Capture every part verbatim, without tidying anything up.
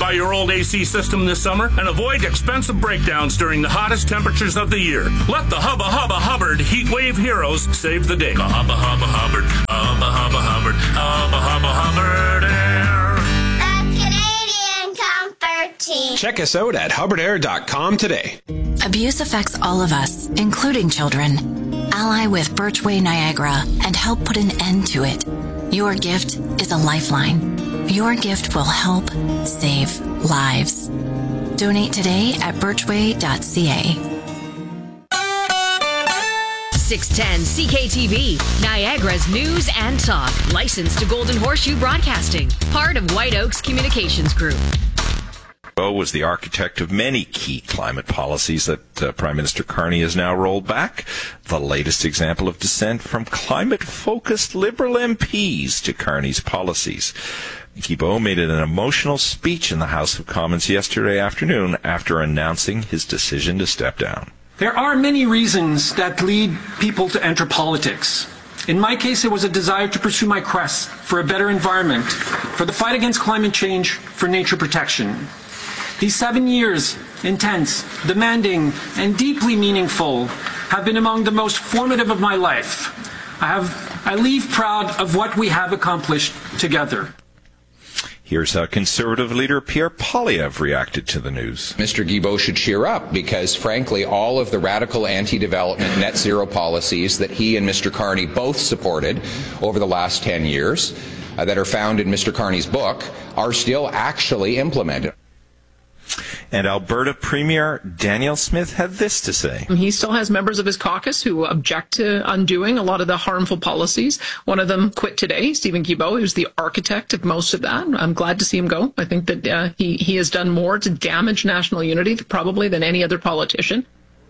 Try your old A C system this summer and avoid expensive breakdowns during the hottest temperatures of the year. Let the Hubba Hubba Hubbard Heat Wave Heroes save the day. Hubba Hubba Hubbard, Hubba Hubba Hubbard, Hubba Hubba Hubbard Air. The Canadian Comfort Team. Check us out at hubbard air dot com today. Abuse affects all of us, including children. Ally with Birchway Niagara and help put an end to it. Your gift is a lifeline. Your gift will help save lives. Donate today at birchway dot c a. six ten C K T V, Niagara's news and talk. Licensed to Golden Horseshoe Broadcasting. Part of White Oaks Communications Group. Guilbeault was the architect of many key climate policies that uh, Prime Minister Carney has now rolled back. The latest example of dissent from climate-focused Liberal M Ps to Carney's policies. Guilbeault made an emotional speech in the House of Commons yesterday afternoon after announcing his decision to step down. There are many reasons that lead people to enter politics. In my case, it was a desire to pursue my quest for a better environment, for the fight against climate change, for nature protection. These seven years, intense, demanding, and deeply meaningful, have been among the most formative of my life. I have, I leave proud of what we have accomplished together. Here's how Conservative leader Pierre Poilievre reacted to the news. Mister Guilbeault should cheer up because, frankly, all of the radical anti-development net zero policies that he and Mister Carney both supported over the last ten years uh, that are found in Mister Carney's book are still actually implemented. And Alberta Premier Danielle Smith had this to say. He still has members of his caucus who object to undoing a lot of the harmful policies. One of them quit today, Stephen Guilbeault, who's the architect of most of that. I'm glad to see him go. I think that uh, he, he has done more to damage national unity probably than any other politician.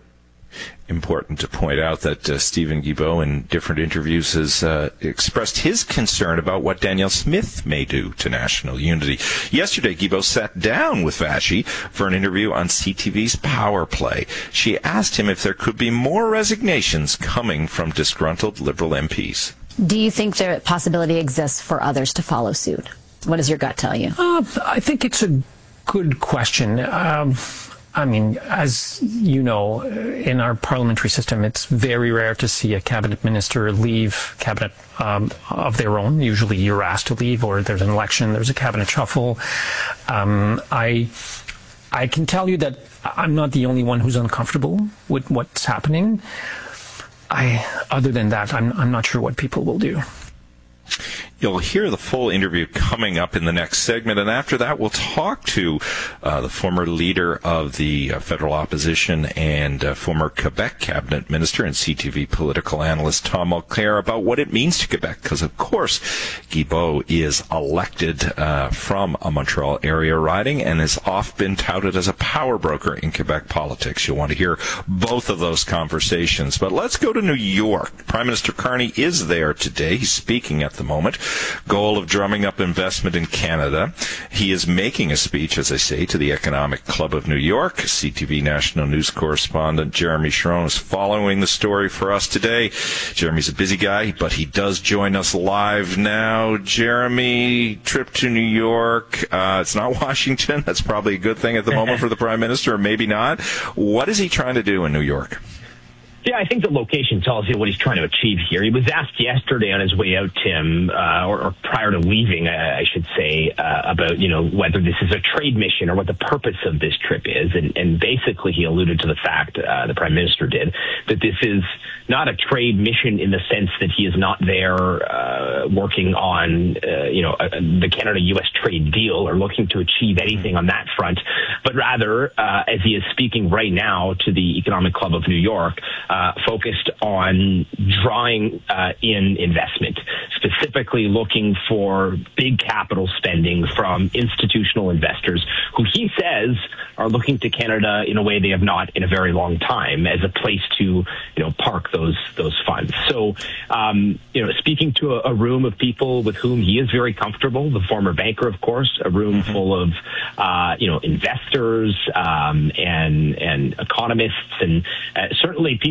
Important to point out that uh, Stephen Guilbeault in different interviews has uh, expressed his concern about what Danielle Smith may do to national unity. Yesterday, Guilbeault sat down with Vassy for an interview on C T V's Power Play. She asked him if there could be more resignations coming from disgruntled Liberal M Ps. Do you think the possibility exists for others to follow suit? What does your gut tell you? Uh, I think it's a good question. Um, I mean, as you know, in our parliamentary system, it's very rare to see a cabinet minister leave cabinet um, of their own. Usually you're asked to leave, or there's an election, there's a cabinet shuffle. Um, I, I can tell you that I'm not the only one who's uncomfortable with what's happening. I, other than that, I'm, I'm not sure what people will do. You'll hear the full interview coming up in the next segment, and after that we'll talk to uh, the former leader of the uh, federal opposition and uh, former Quebec cabinet minister and C T V political analyst Tom Mulcair about what it means to Quebec, because of course Guilbeault is elected uh, from a Montreal area riding and has often been touted as a power broker in Quebec politics. You'll want to hear both of those conversations. But let's go to New York. Prime Minister Carney is there today. He's speaking at the moment. Goal of drumming up investment in Canada. He is making a speech, as I say, to the Economic Club of New York. C T V national news correspondent Jeremy Sharon is following the story for us today. Jeremy's a busy guy, but he does join us live now. Jeremy, trip to New York. Uh, it's not Washington. That's probably a good thing at the moment for the Prime Minister, or maybe not. What is he trying to do in New York? Yeah, I think the location tells you what he's trying to achieve here. He was asked yesterday on his way out, Tim, uh, or, or prior to leaving, uh, I should say, uh, about, you know, whether this is a trade mission or what the purpose of this trip is. And, and basically he alluded to the fact, uh, the Prime Minister did, that this is not a trade mission in the sense that he is not there uh, working on, uh, you know, a, the Canada-U S trade deal or looking to achieve anything on that front, but rather, uh, as he is speaking right now to the Economic Club of New York, Uh, focused on drawing uh, in investment, specifically looking for big capital spending from institutional investors who he says are looking to Canada in a way they have not in a very long time as a place to, you know, park those those funds. So, um, you know, speaking to a, a room of people with whom he is very comfortable, the former banker, of course, a room mm-hmm. full of, uh, you know, investors um, and and economists and uh, certainly people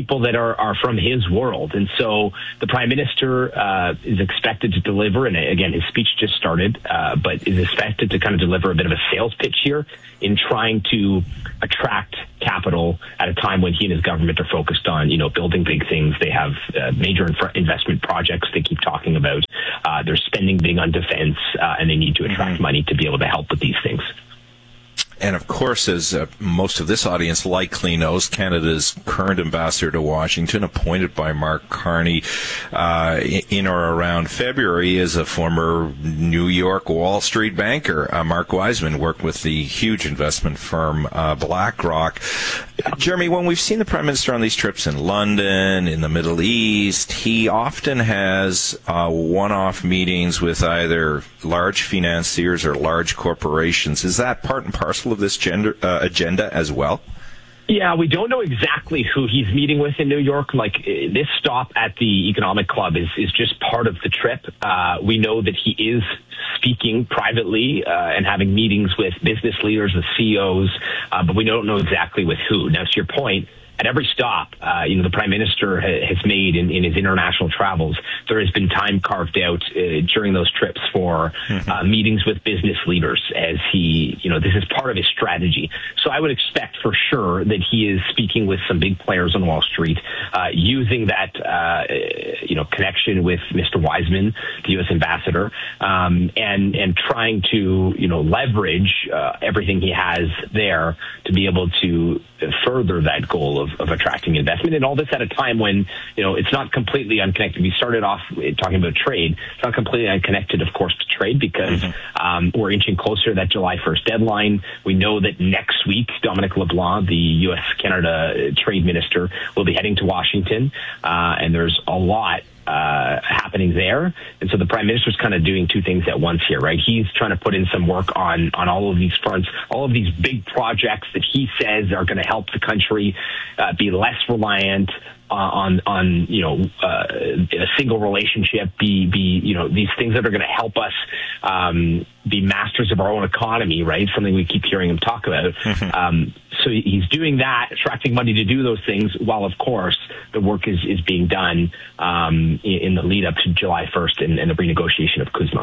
people that are, are from his world. And so the Prime Minister uh, is expected to deliver, and again, his speech just started, uh, but is expected to kind of deliver a bit of a sales pitch here in trying to attract capital at a time when he and his government are focused on, you know, building big things. They have uh, major infra- investment projects they keep talking about. Uh, they're spending big on defense, uh, and they need to attract mm-hmm. money to be able to help with these things. And of course, as uh, most of this audience likely knows, Canada's current ambassador to Washington, appointed by Mark Carney uh, in or around February, is a former New York Wall Street banker. Uh, Mark Wiseman worked with the huge investment firm uh, BlackRock. Jeremy, when we've seen the Prime Minister on these trips in London, in the Middle East, he often has uh, one-off meetings with either large financiers or large corporations. Is that part and parcel of this gender, uh, agenda as well? Yeah, we don't know exactly who he's meeting with in New York. Like, this stop at the Economic Club is, is just part of the trip. Uh, we know that he is speaking privately uh, and having meetings with business leaders, with C E Os, uh, but we don't know exactly with who. Now, to your point, at every stop, uh, you know, the Prime Minister ha- has made in, in his international travels, there has been time carved out uh, during those trips for mm-hmm. uh, meetings with business leaders, as he, you know, this is part of his strategy. So I would expect for sure that he is speaking with some big players on Wall Street, uh, using that, uh, you know, connection with Mister Wiseman, the U S ambassador, um, and and trying to, you know, leverage uh, everything he has there to be able to further that goal of, of attracting investment. And all this at a time when, you know, it's not completely unconnected. We started off talking about trade. It's not completely unconnected, of course, to trade, because mm-hmm. um, we're inching closer to that July first deadline. We know that next week, Dominic LeBlanc, the U S Canada trade minister, will be heading to Washington. Uh, and there's a lot Uh, happening there. And so the Prime Minister's kind of doing two things at once here, right? He's trying to put in some work on, on all of these fronts, all of these big projects that he says are going to help the country uh, be less reliant Uh, on, on, you know, uh, a single relationship, be, be, you know, these things that are going to help us um, be masters of our own economy, right? Something we keep hearing him talk about. Mm-hmm. Um, so he's doing that, attracting money to do those things, while, of course, the work is, is being done um, in, in the lead up to July first and, and the renegotiation of CUSMA.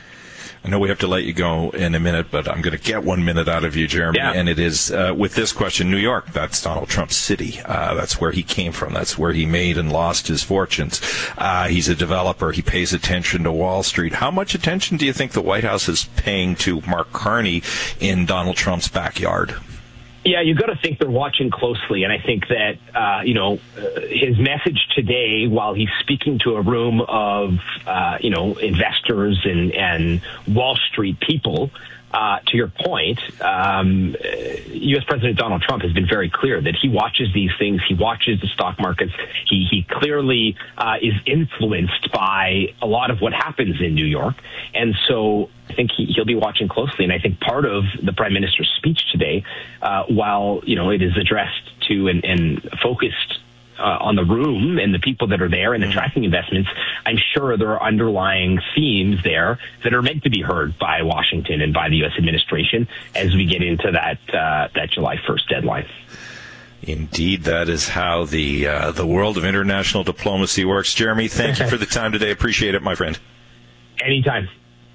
I know we have to let you go in a minute, but I'm going to get one minute out of you, Jeremy. Yeah. And it is uh, with this question: New York, that's Donald Trump's city. Uh, that's where he came from. That's where he made and lost his fortunes. Uh, he's a developer. He pays attention to Wall Street. How much attention do you think the White House is paying to Mark Carney in Donald Trump's backyard? Yeah, you've got to think they're watching closely. And I think that, uh, you know, uh, his message today, while he's speaking to a room of, uh, you know, investors and, and Wall Street people, uh, to your point, um, U S President Donald Trump has been very clear that he watches these things. He watches the stock markets. He, he clearly uh, is influenced by a lot of what happens in New York. And so I think he, he'll be watching closely. And I think part of the Prime Minister's speech today, uh, while, you know, it is addressed to and, and focused Uh, on the room and the people that are there and attracting investments, I'm sure there are underlying themes there that are meant to be heard by Washington and by the U S administration as we get into that uh, that July first deadline. Indeed, that is how the uh, the world of international diplomacy works. Jeremy, thank you for the time today. Appreciate it, my friend. Anytime.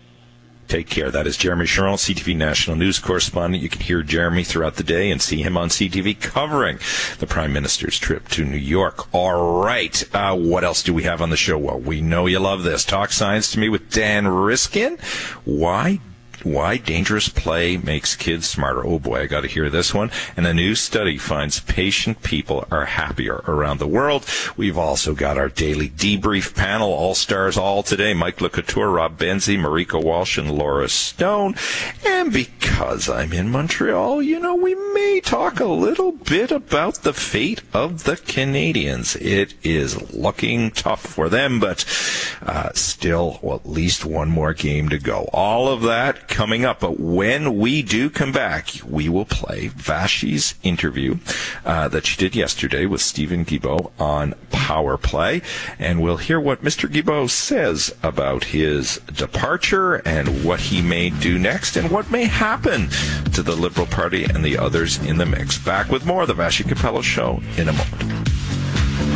Take care. That is Jeremy Charron, C T V national news correspondent. You can hear Jeremy throughout the day and see him on C T V covering the Prime Minister's trip to New York. All right. Uh, what else do we have on the show? Well, we know you love this. Talk Science to Me with Dan Riskin. Why Why dangerous play makes kids smarter. Oh boy, I got to hear this one. And a new study finds patient people are happier around the world. We've also got our daily debrief panel, all stars all today. Mike LeCouture, Rob Benzie, Marika Walsh, and Laura Stone. And because I'm in Montreal, you know, we may talk a little bit about the fate of the Canadians. It is looking tough for them, but uh, still well, at least one more game to go. All of that coming up, but when we do come back, we will play Vashi's interview uh, that she did yesterday with Stephen Guilbeault on Power Play, and we'll hear what Mister Guilbeault says about his departure and what he may do next and what may happen to the Liberal Party and the others in the mix. Back with more of the Vashi Capello Show in a moment.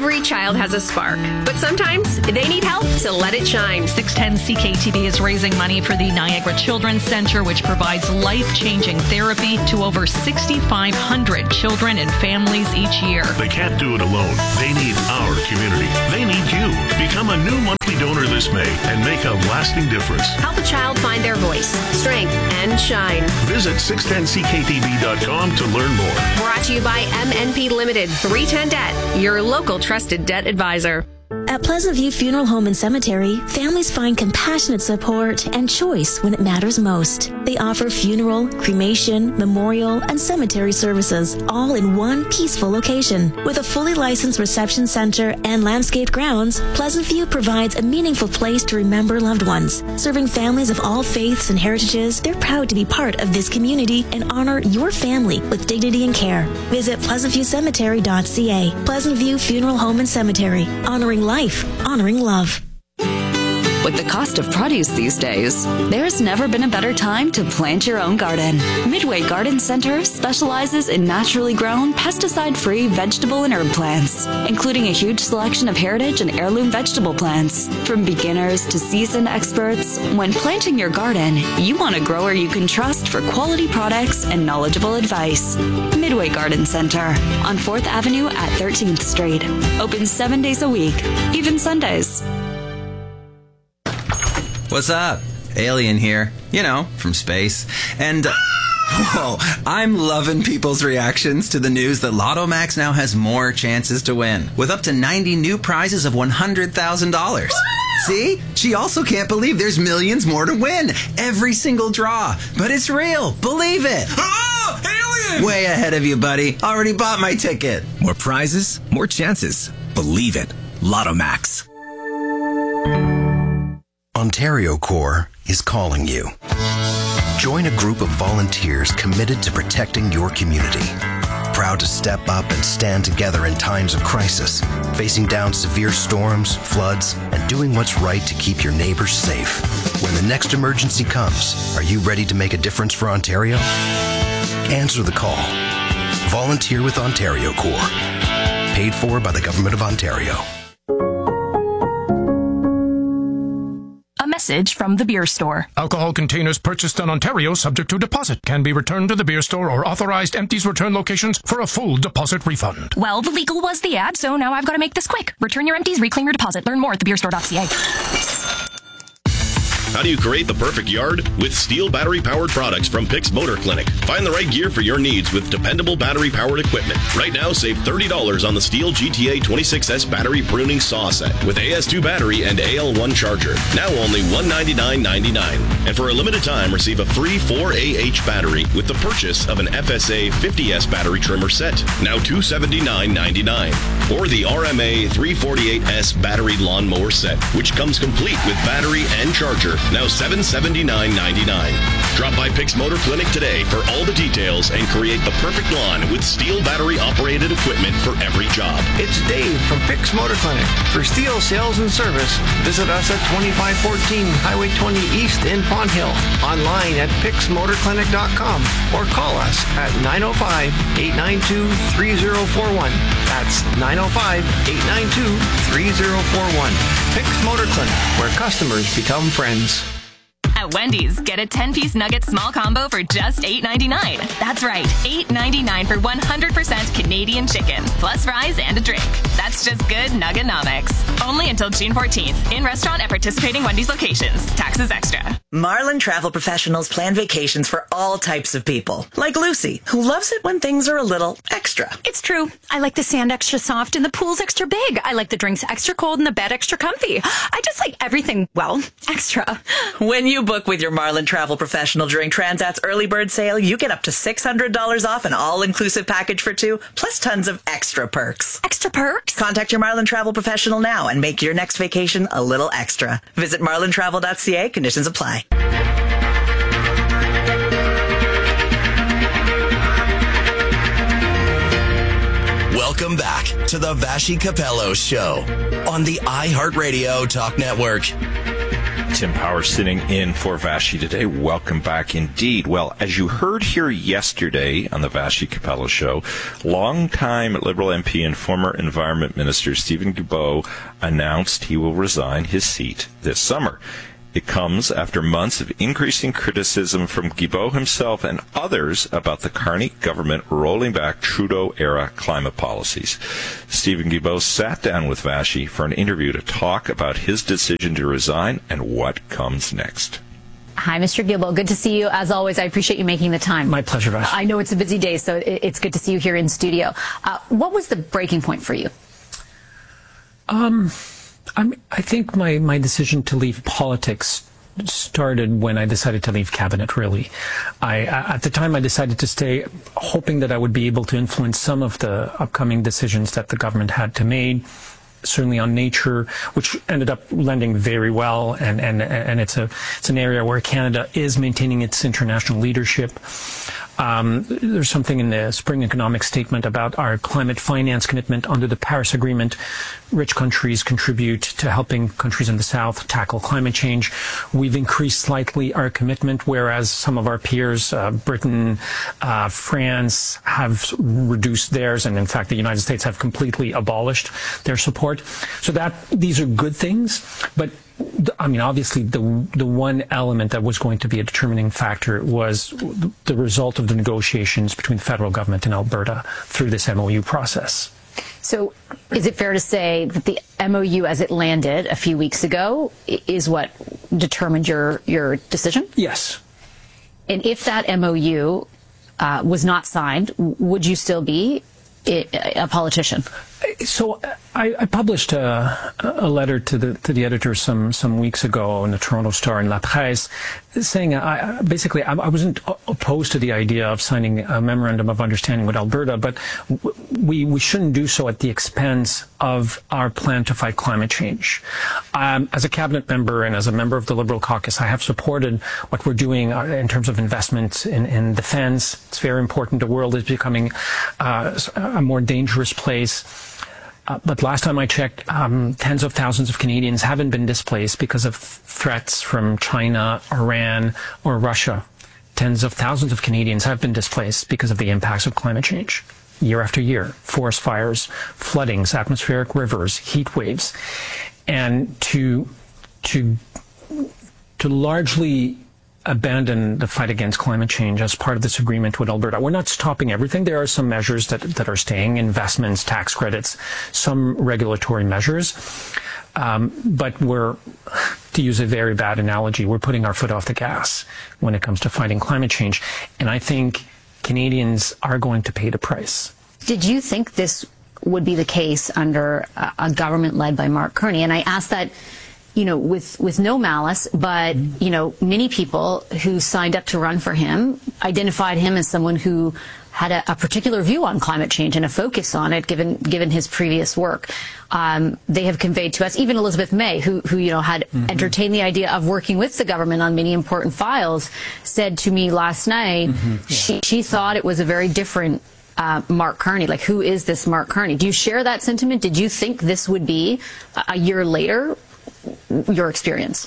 Every child has a spark, but sometimes they need help to let it shine. six ten C K T V is raising money for the Niagara Children's Center, which provides life-changing therapy to over sixty-five hundred children and families each year. They can't do it alone. They need our community. They need you. Become a new monthly donor this May and make a lasting difference. Help a child find their voice, strength, and shine. Visit six ten C K T V dot com to learn more. Brought to you by M N P Limited, three ten Debt, your local trusted debt advisor. At Pleasant View Funeral Home and Cemetery, families find compassionate support and choice when it matters most. They offer funeral, cremation, memorial, and cemetery services, all in one peaceful location. With a fully licensed reception center and landscaped grounds, Pleasant View provides a meaningful place to remember loved ones. Serving families of all faiths and heritages, they're proud to be part of this community and honor your family with dignity and care. Visit pleasant view cemetery dot c a. Pleasant View Funeral Home and Cemetery, honoring life, honoring love. With the cost of produce these days, there's never been a better time to plant your own garden. Midway Garden Center specializes in naturally grown, pesticide-free vegetable and herb plants, including a huge selection of heritage and heirloom vegetable plants. From beginners to seasoned experts, when planting your garden, you want a grower you can trust for quality products and knowledgeable advice. Midway Garden Center on fourth Avenue at thirteenth Street. Open seven days a week, even Sundays. What's up? Alien here. You know, from space. And, uh, whoa, I'm loving people's reactions to the news that Lotto Max now has more chances to win, with up to ninety new prizes of one hundred thousand dollars. See? She also can't believe there's millions more to win. Every single draw. But it's real. Believe it. Oh, alien! Way ahead of you, buddy. Already bought my ticket. More prizes, more chances. Believe it. Lotto Max. Ontario Corps is calling you. Join a group of volunteers committed to protecting your community. Proud to step up and stand together in times of crisis, facing down severe storms, floods, and doing what's right to keep your neighbors safe. When the next emergency comes, are you ready to make a difference for Ontario? Answer the call. Volunteer with Ontario Corps. Paid for by the Government of Ontario. A message from the beer store. Alcohol containers purchased in Ontario subject to deposit can be returned to the beer store or authorized empties return locations for a full deposit refund. Well, the legal was the ad, so now I've got to make this quick. Return your empties, reclaim your deposit. Learn more at the beer store dot c a. How do you create the perfect yard? With Steel battery-powered products from Pix Motor Clinic. Find the right gear for your needs with dependable battery-powered equipment. Right now, save thirty dollars on the Steel G T A twenty-six S battery pruning saw set with A S two battery and A L one charger. Now only one hundred ninety-nine ninety-nine. And for a limited time, receive a free four A H battery with the purchase of an F S A fifty S battery trimmer set. Now two hundred seventy-nine ninety-nine. Or the R M A three forty-eight S battery lawnmower set, which comes complete with battery and charger. Now seven hundred seventy-nine ninety-nine. Drop by Pix Motor Clinic today for all the details and create the perfect lawn with Steel battery-operated equipment for every job. It's Dave from Pix Motor Clinic. For Steel sales and service, visit us at twenty-five fourteen Highway twenty East in Font Hill. Online at pix motor clinic dot com or call us at nine oh five, eight nine two, three oh four one. That's nine oh five, eight nine two, three oh four one. Pix Motor Clinic, where customers become friends. At Wendy's, get a ten-piece nugget small combo for just eight ninety-nine. That's right, eight ninety-nine for one hundred percent Canadian chicken, plus fries and a drink. That's just good Nuggenomics. Only until June fourteenth. In restaurant at participating Wendy's locations. Taxes extra. Marlin Travel Professionals plan vacations for all types of people. Like Lucy, who loves it when things are a little extra. It's true. I like the sand extra soft and the pool's extra big. I like the drinks extra cold and the bed extra comfy. I just like everything, well, extra. When you book with your Marlin Travel Professional during Transat's early bird sale, you get up to six hundred dollars off an all-inclusive package for two, plus tons of extra perks. Extra perks? Contact your Marlin Travel Professional now and make your next vacation a little extra. Visit marlin travel dot c a. Conditions apply. Welcome back to the Vassy Capello Show on the iHeartRadio Talk Network. Tim Power sitting in for Vassy today. Welcome back indeed. Well, as you heard here yesterday on the Vassy Capello Show, longtime Liberal M P and former Environment Minister Steven Guilbeault announced he will resign his seat this summer. It comes after months of increasing criticism from Guilbeault himself and others about the Carney government rolling back Trudeau-era climate policies. Steven Guilbeault sat down with Vassy for an interview to talk about his decision to resign and what comes next. Hi, Mister Guilbeault. Good to see you. As always, I appreciate you making the time. My pleasure, Vassy. I know it's a busy day, so it's good to see you here in studio. Uh, what was the breaking point for you? Um... I'm, I think my, my decision to leave politics started when I decided to leave cabinet, really. I, at the time, I decided to stay, hoping that I would be able to influence some of the upcoming decisions that the government had to make, certainly on nature, which ended up lending very well, and, and, and it's, a, it's an area where Canada is maintaining its international leadership. Um, there's something in the spring economic statement about our climate finance commitment under the Paris Agreement. Rich countries contribute to helping countries in the South tackle climate change. We've increased slightly our commitment, whereas some of our peers, uh, Britain, uh, France, have reduced theirs, and in fact the United States have completely abolished their support. So that these are good things, but I mean, obviously, the the one element that was going to be a determining factor was the result of the negotiations between the federal government and Alberta through this M O U process. So is it fair to say that the M O U as it landed a few weeks ago is what determined your, your decision? Yes. And if that M O U uh, was not signed, would you still be a politician? So I, I published a, a letter to the to the editor some some weeks ago in the Toronto Star and La Presse, saying I, basically I, I wasn't opposed to the idea of signing a memorandum of understanding with Alberta, but we we shouldn't do so at the expense of our plan to fight climate change. Um, as a cabinet member and as a member of the Liberal caucus, I have supported what we're doing in terms of investments in, in defense. It's very important. The world is becoming uh, a more dangerous place. Uh, but last time I checked, um, tens of thousands of Canadians haven't been displaced because of threats from China, Iran, or Russia. Tens of thousands of Canadians have been displaced because of the impacts of climate change. Year after year, forest fires, floodings, atmospheric rivers, heat waves. And to, to, to largely abandon the fight against climate change as part of this agreement with Alberta. We're not stopping everything. There are some measures that, that are staying, investments, tax credits, some regulatory measures. Um, but we're, to use a very bad analogy, we're putting our foot off the gas when it comes to fighting climate change. And I think Canadians are going to pay the price. Did you think this would be the case under a, a government led by Mark Carney? And I ask that, you know, with, with no malice, but, you know, many people who signed up to run for him identified him as someone who had a, a particular view on climate change and a focus on it, given given his previous work. Um, they have conveyed to us, even Elizabeth May, who, who you know, had mm-hmm. entertained the idea of working with the government on many important files, said to me last night, mm-hmm. yeah. she, she thought it was a very different Uh, Mark Carney. Like, who is this Mark Carney? Do you share that sentiment? Did you think this would be, a year later, your experience?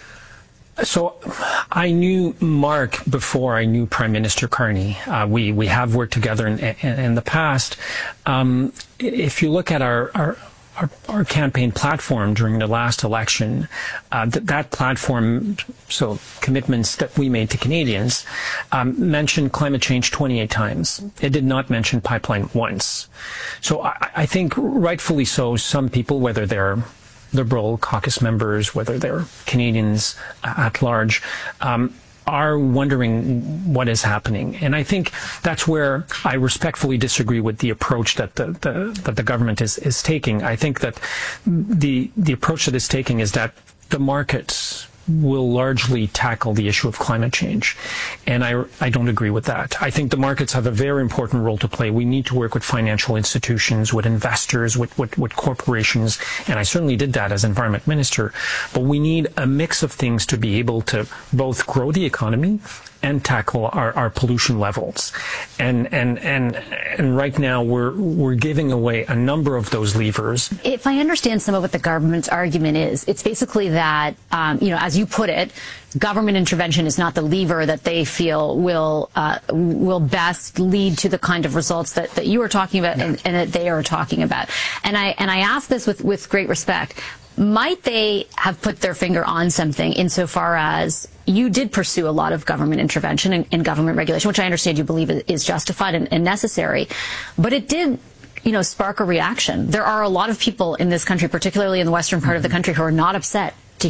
So I knew Mark before I knew Prime Minister Carney. Uh, we, we have worked together in, in, in the past. Um, if you look at our, our Our, our campaign platform during the last election, uh, th that platform, so commitments that we made to Canadians, um, mentioned climate change twenty-eight times. It did not mention pipeline once. So I, I think rightfully so, some people, whether they're Liberal caucus members, whether they're Canadians at large, um, are wondering what is happening. And I think that's where I respectfully disagree with the approach that the, the, that the government is, is taking. I think that the, the approach that it's taking is that the markets will largely tackle the issue of climate change. And I, I don't agree with that. I think the markets have a very important role to play. We need to work with financial institutions, with investors, with, with, with corporations, and I certainly did that as Environment Minister. But we need a mix of things to be able to both grow the economy and tackle our, our pollution levels. And, and, and, and right now we're, we're giving away a number of those levers. If I understand some of what the government's argument is, it's basically that, um, you know, as as you put it, government intervention is not the lever that they feel will uh, will best lead to the kind of results that, that you are talking about and, and that they are talking about. And I and I ask this with, with great respect. Might they have put their finger on something insofar as you did pursue a lot of government intervention and, and government regulation, which I understand you believe is justified and, and necessary, but it did, you know, spark a reaction. There are a lot of people in this country, particularly in the western part mm-hmm. of the country, who are not upset